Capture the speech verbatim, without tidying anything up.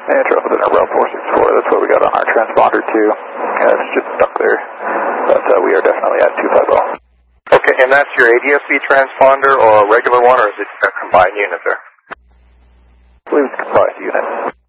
Yeah, travel in route four six four, that's what we got on our transponder too. Yeah, it's just stuck there, but uh, we are definitely at two five zero. Okay, and that's your A D S B transponder or a regular one, or is it a combined unit there? I believe it's a combined unit.